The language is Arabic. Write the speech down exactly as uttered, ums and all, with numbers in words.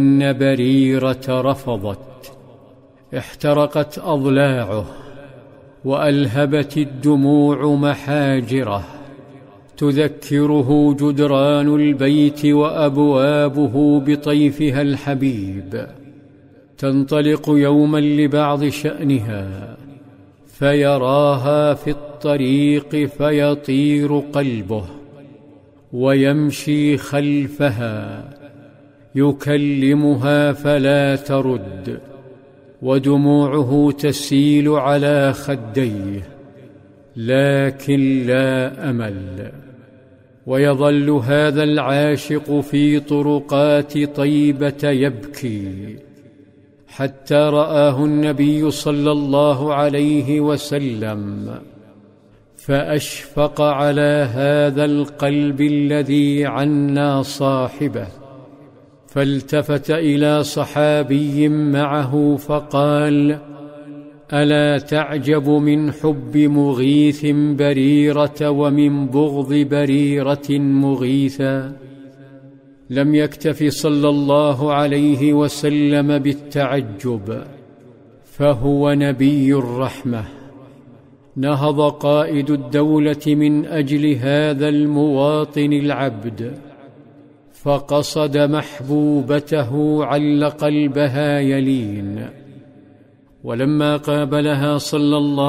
إن بريرة رفضت، احترقت أضلاعه وألهبت الدموع محاجره، تذكره جدران البيت وأبوابه بطيفها الحبيب. تنطلق يوما لبعض شأنها فيراها في الطريق فيطير قلبه، ويمشي خلفها يكلمها فلا ترد، ودموعه تسيل على خديه، لكن لا أمل. ويظل هذا العاشق في طرقات طيبة يبكي، حتى رآه النبي صلى الله عليه وسلم، فأشفق على هذا القلب الذي عنى صاحبه، فالتفت إلى صحابي معه فقال: ألا تعجب من حب مغيث بريرة ومن بغض بريرة مغيثا؟ لم يكتف صلى الله عليه وسلم بالتعجب، فهو نبي الرحمة. نهض قائد الدولة من أجل هذا المواطن العبد، فقصد محبوبته عل قلبها يلين، ولما قابلها صلى الله